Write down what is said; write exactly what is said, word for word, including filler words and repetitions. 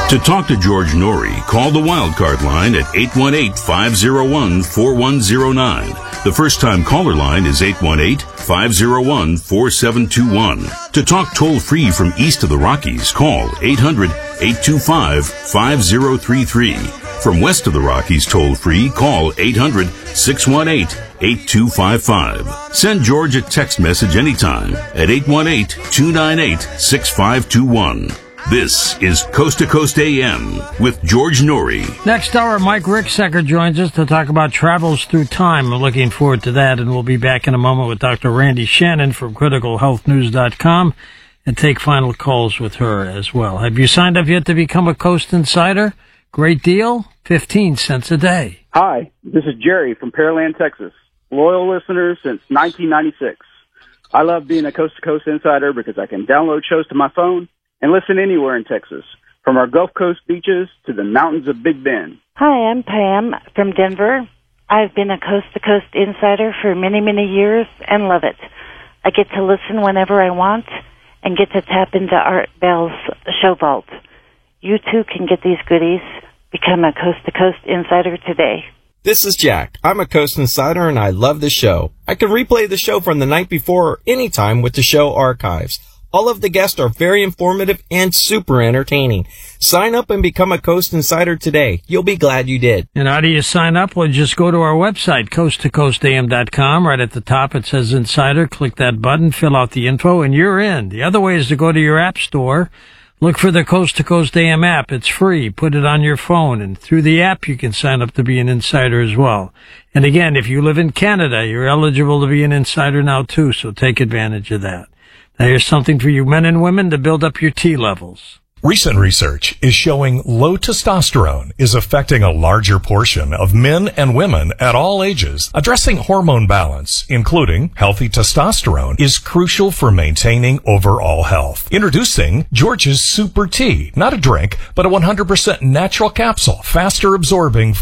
To talk to George Norrie, call the Wildcard line at eight one eight, five oh one, four one oh nine. The first-time caller line is eight one eight, five oh one, four seven two one. To talk toll-free from east of the Rockies, call eight hundred, eight two five, five oh three three. From west of the Rockies toll-free, call eight hundred, six one eight, eight two five five. Send George a text message anytime at eight one eight, two nine eight, six five two one. This is Coast to Coast A M with George Norrie. Next hour, Mike Ricksecker joins us to talk about travels through time. I'm looking forward to that, and we'll be back in a moment with Doctor Randy Shannon from critical health news dot com and take final calls with her as well. Have you signed up yet to become a Coast Insider? Great deal, fifteen cents a day. Hi, this is Jerry from Pearland, Texas. Loyal listener since nineteen ninety-six. I love being a Coast to Coast Insider because I can download shows to my phone and listen anywhere in Texas, from our Gulf Coast beaches to the mountains of Big Bend. Hi, I'm Pam from Denver. I've been a Coast to Coast Insider for many, many years and love it. I get to listen whenever I want and get to tap into Art Bell's show vault. You too can get these goodies. Become a Coast to Coast Insider today. This is Jack. I'm a Coast Insider and I love the show. I can replay the show from the night before or anytime with the show archives. All of the guests are very informative and super entertaining. Sign up and become a Coast Insider today. You'll be glad you did. And how do you sign up? Well, just go to our website, coast to coast A M dot com. Right at the top, it says Insider. Click that button, fill out the info, and you're in. The other way is to go to your app store. Look for the Coast to Coast A M app. It's free. Put it on your phone, and through the app, you can sign up to be an insider as well. And again, if you live in Canada, you're eligible to be an insider now, too, so take advantage of that. Now, here's something for you men and women to build up your T levels. Recent research is showing low testosterone is affecting a larger portion of men and women at all ages. Addressing hormone balance, including healthy testosterone, is crucial for maintaining overall health. Introducing George's Super Tea. Not a drink, but a one hundred percent natural capsule, faster absorbing